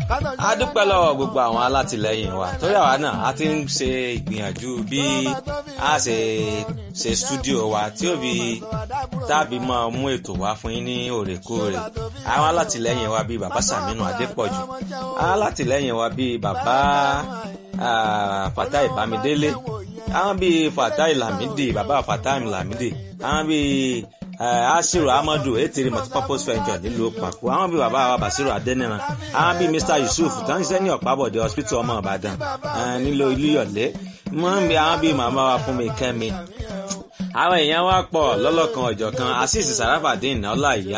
A dúpẹ́ lọ́wọ́ gbogbo àwọn alátìlẹyìn wa torí àwa náà a ti ń ṣe ìgbìyànjú bí a ṣe stúdíò wa tí ó fi tàbí máa mú ètò wá fún yín ní òrèkóòrè. Àwọn alátìlẹyìn wa bíi bàbá Sàmínú Adépọ̀jù, àwọn alátìlẹyìn wa bíi bàbá Fatai Bámidélé, àwọn bíi Fatai Lamidi, bàbá Fatai Lamidi, àwọn bíi Asiru Amadu Etiri Multipurpose Venture nílùú Pàkó, àwọn bíi bàbá wa Basiru Adéníran, àwọn bíi Mr Yusuf tó ń ṣiṣẹ́ ní Ọ̀pábọ̀dé Hospital ọmọ Ìbàdàn nílùú Ilúyọ̀lé, wọ́n ń bí àwọn bíi màmá wa Fúnmi Kẹ́mi. Àwọn èèyàn wa pọ̀ lọ́lọ́kan ọ̀jọ̀kan, Azeez Sarafadeen Ọláìyá,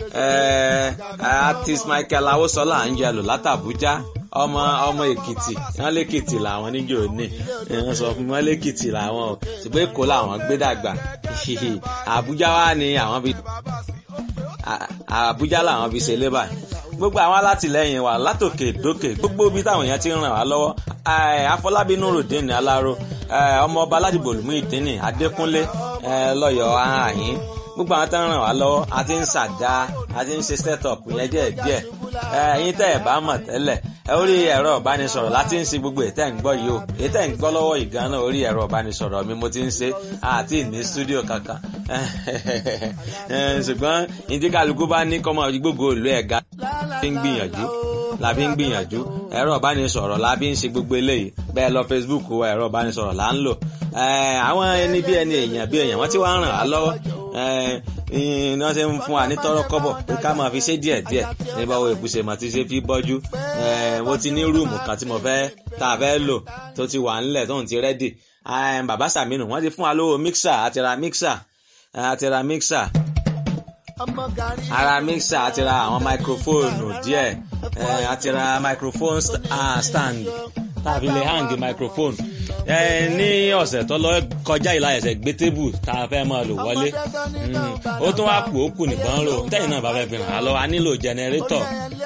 artist Michael Awosola Angelo látàbújá, ọmọ Èkìtì, wọ́n lẹ́kìtì làwọn níjó ní, wọ́n sọ fún wọn lẹ́kìtì làwọn ò, ṣùgbọ́n Èkó làwọn gbé dàgbà. Àbújá wá ní àwọn bí Àbújá làwọn bí ṣe lébà. Gbogbo àwọn alátìlẹyìn wa látòkè dókè, gbogbo ibi táwọn èèyàn ti ń ràn wá lọ́wọ́. Afọlábí Nurudeen Aláró, ọmọ ọba Aládìgbò Muyideen Adékúnlé lọ́yọ̀ọ́ ààyín. Gbogbo àwọn tó ń ràn wá lọ́wọ́, a ti ń ṣàdá, a ti ń ṣe setup yẹn díẹ̀díẹ̀. Ẹ̀yin tẹ́ ẹ̀ bá mọ̀ tẹ́lẹ̀, orí ẹ̀rọ ìbánisọ̀rọ̀ láti ń ṣe gbogbo ètẹ́ ń gbọ́ yìí o. Ètẹ́ ń gbọ́ lọ́wọ́ ìgànnà orí ẹ̀rọ ìbánisọ̀rọ̀ mi mo ti ń ṣe àti ní stúdíò kankan. Ṣùgbọ́n ìdíkàlùkù bá ní kọ́mọ gbogbo ìlú ẹ̀ga la fi ń gbìyànjú ẹ̀rọ ìbánisọ̀rọ̀ la fi ń ṣe gbogbo eléyìí. Bẹ́ẹ̀ lọ Facebook wa ẹ̀rọ ìbánisọ̀rọ̀ là ń lò. Àwọn ẹni bí ẹni èèyàn bí èèyàn wọ́n ti wá ń ràn á lọ́wọ́. Ní wọ́n ṣe ń fún wa ní tọ́rọ́ kọ́bọ̀ pé ká máa fi ṣe díẹ̀díẹ̀ nígbà wo ìbùsẹ̀ mà ti ṣe fi bọ́jú. Mo ti ní rúùmù kan tí mo fẹ́ tá a fẹ́ lò tó ti wà ńlẹ̀ tóun ti rẹ́dì. Bàbá Sàmínú wọ́n ti fún wa lówó mixer àti ra mixer ara mixer àti ra àwọn microphone díẹ̀ àti ra microphone stand tàbí lè hang microphone. Ní ọ̀sẹ̀ tó lọ kọjá ìlà ẹ̀sẹ̀ gbé tébù tá a fẹ́ máa lò wọlé. Ó tún wá kù nìkan rò tẹ́yìn náà bá fẹ́ fi hàn án lọ. A nílò generator,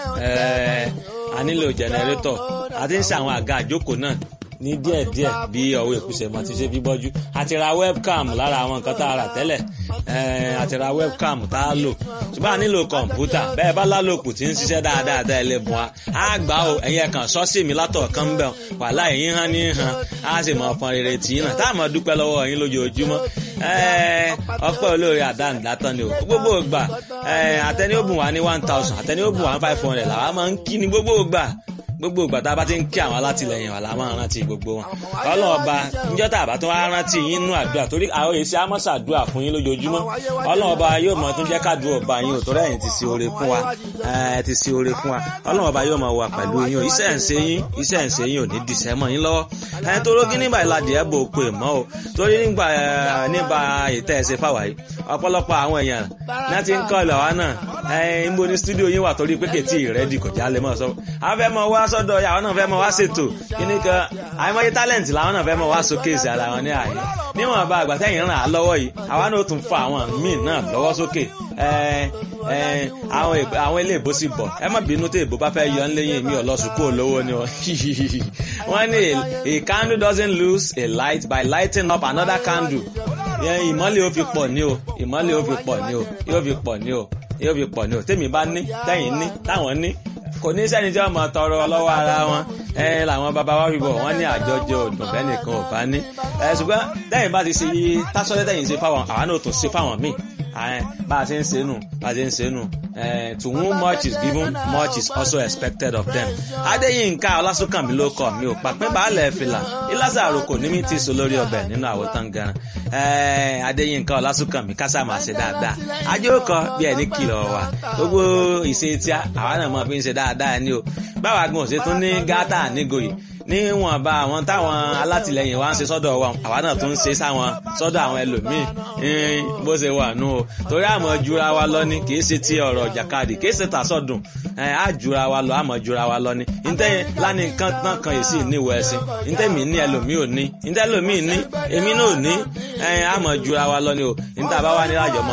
a ti ń ṣe àwọn àga àjókòó náà ní díẹ̀díẹ̀ bí ọwọ́ ìkúsẹ̀ mọ́ ti ṣe fi bọ́jú. A ti ra webcam lára àwọn nǹkan tá a rà tẹ́lẹ̀. A ti ra webcam tá a lò. Ṣùgbọ́n a nílò kọ̀ǹpútà. Bẹ́ẹ̀ bá lálòkù tí ń ṣiṣẹ́ dáadáa tẹ́ ẹ lè bùn wa. A gbà ó ẹ̀yin kan sọ́ọ̀sì mi látọ̀ kan bẹ̀ wàhálà ẹ̀yin hàn ní hàn. A sì mọ̀ fọn rere tì í náà. Tá a mọ̀ dúpẹ́ lọ́wọ́ yín lójoojúmọ́. Ọpẹ́ olóore àdáǹdátán ni o. Gbogbo ìgbà àtẹni ó bùn wá ní 1000, àtẹni ó bùn wá 500 làwa máa ń kí ni gbogbo ìgbà tá a bá ti ń kí àwọn alátìlẹyìn wa la máa rántí gbogbo wọn. Ọlọ́run ọba níjọ́ tá a bá tún wá rántí yín nínú àdúrà torí àwọn èsì àmọ́sàdúrà fún yín lójoojúmọ́. Ọlọ́run ọba yóò mọ̀ tún jẹ́ kádùá ọba yín ò tó rẹ̀ yín ti ṣe oore fún wa. Ọlọ́run ọba yóò mọ̀ wà pẹ̀lú yín o. Iṣẹ́ ń ṣe yín ò ní dìṣẹ́ mọ́ yín lọ́wọ́. Torógí nígbà ìlàdí ẹ̀bù òkú èmọ́ o torí nígbà ìtẹ́ ẹ̀ṣẹ̀ fáwa yìí ọ̀pọ̀lọpọ̀ àwọn èèyàn láti ń kọ́ ìlọ̀ wa náà níbo ní stúdíò yín wà torí pé kètì ìrẹ́dì kò já lè mọ́ sọ. Àwọn fẹ́ mọ wá sọ́dọ̀ yà àwọn náà fẹ́ mọ wá ṣètò kíní kan àìmọye talent làwọn náà fẹ́ mọ wá showcase ara wọn ní ààyè. Níwọ̀n bá àgbà tẹ́yìn ràn á lọ́wọ́ yìí àwa náà tún fa àwọn míì náà lọ́wọ́ sókè. Àwọn ilé ìbò sì bọ̀ ẹ má bínú tí ìbò bá fẹ́ yọ ńlẹ́yìn mi ọ̀lọ́sùkú olówó ni wọ́n ní a candle doesn't lose a light by lighting up another candle. Ìmọ́lẹ̀ ó fi pọ̀ ní o yóò fi pọ̀ ní o tèmi bá ní tẹ́yìn ní táwọn ní kò ní sẹ́ni tí wọ́n mọ̀ tọrọ lọ́wọ́ ara wọn. Làwọn bàbá wa wíwọ̀ wọ́n ní àjọjọ òdùn bẹ́ẹ̀ nìkan ò bá ní. Ṣùgbọ́n tẹ́yìn bá ti ṣe tásọ́lẹ́ tẹ́yìn ṣe fáwọn àwọn náà tún ṣe fáwọn míì. Bá a ṣe ń ṣe nù. To whom much is given, much is also expected of them. Adéyínká Ọlásùnkànmí ló kọ mi ò pàpín baálẹ̀ fìlà ìlàsà àròkò ní mi ti so lórí ọbẹ̀ nínú àwòtán garan. Adéyínká Ọlásùnkànmí kásá máa ṣe dáadáa. Ajé ó kọ bí ẹni kìlọ̀ wà. Gbogbo ìṣe tí àwa náà máa fi ń ṣe dáadáa ni o. Báwa gan ṣe tún ní gátà nígòyè. Níwọ̀nba àwọn táwọn alátìlẹyìn wa ń ṣe sọ́dọ̀ wa àwa náà tún ń ṣe sáwọn sọ́dọ̀ àwọn ẹlòmíì bó ṣe wà nù o torí àmọ́ jura wa lọ ni kì í ṣe ti ọ̀rọ̀ jàkadì kì í ṣe tàsọ̀dùn á jura wa lọ àmọ́ jura wa lọ ni ntẹ́yìn lánìí kan kan yìí sì níwọ̀ ẹ̀sìn ntẹ́mi ní ẹlòmíì ò ní ntẹ́lòmíì ní èmi náà ò ní àmọ́ jura wa lọ ni o ntàbá wa ní lájọ